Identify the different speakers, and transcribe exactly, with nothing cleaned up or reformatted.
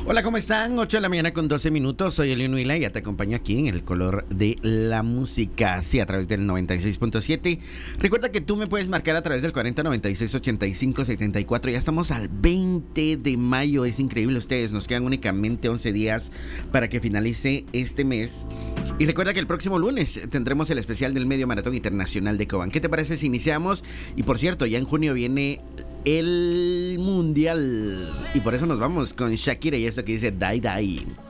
Speaker 1: Hola, ¿cómo están? ocho de la mañana con doce minutos. Soy Elion Huila y ya te acompaño aquí en el color de la música. Sí, a través del noventa y seis punto siete. Recuerda que tú me puedes marcar a través del cuarenta noventa y seis ochenta y cinco setenta y cuatro. Ya estamos al veinte de mayo. Es increíble, ustedes. Nos quedan únicamente once días para que finalice este mes. Y recuerda que el próximo lunes tendremos el especial del Medio Maratón Internacional de Cobán. ¿Qué te parece si iniciamos? Y por cierto, ya en junio viene el Mundial. Y por eso nos vamos con Shakira y esto que dice Die Die.